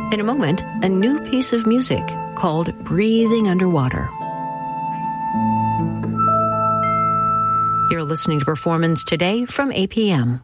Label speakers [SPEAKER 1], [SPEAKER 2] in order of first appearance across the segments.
[SPEAKER 1] In a moment, a new piece of music called Breathing Underwater. You're listening to Performance Today from APM.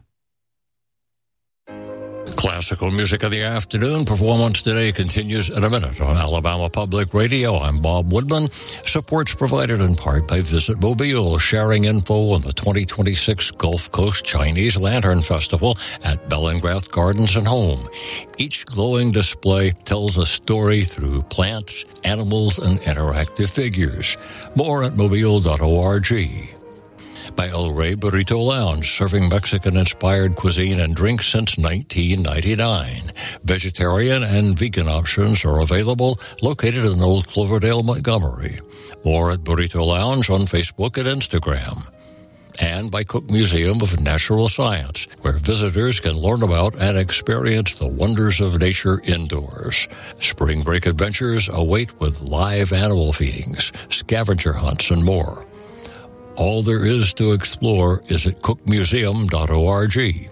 [SPEAKER 2] Classical music of the afternoon. Performance Today continues in a minute on Alabama Public Radio. I'm Bob Woodman. Support's provided in part by Visit Mobile, sharing info on the 2026 Gulf Coast Chinese Lantern Festival at Bellingrath Gardens and Home. Each glowing display tells a story through plants, animals, and interactive figures. More at mobile.org. By El Rey Burrito Lounge, serving Mexican-inspired cuisine and drinks since 1999. Vegetarian and vegan options are available, located in Old Cloverdale, Montgomery. More at Burrito Lounge on Facebook and Instagram. And by Cook Museum of Natural Science, where visitors can learn about and experience the wonders of nature indoors. Spring break adventures await with live animal feedings, scavenger hunts, and more. All there is to explore is at cookmuseum.org.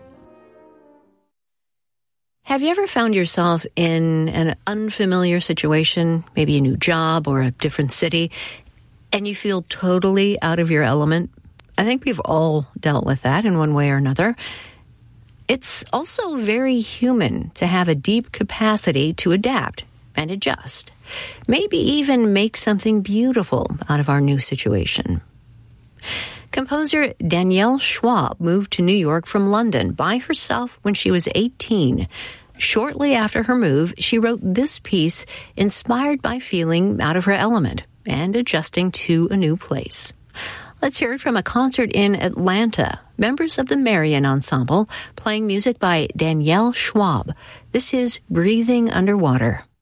[SPEAKER 1] Have you ever found yourself in an unfamiliar situation, maybe a new job or a different city, and you feel totally out of your element? I think we've all dealt with that in one way or another. It's also very human to have a deep capacity to adapt and adjust, maybe even make something beautiful out of our new situation. Composer Danielle Schwab moved to New York from London by herself when she was 18. Shortly after her move, she wrote this piece inspired by feeling out of her element and adjusting to a new place. Let's hear it from a concert in Atlanta. Members of the Marion Ensemble playing music by Danielle Schwab. This is Breathing Underwater.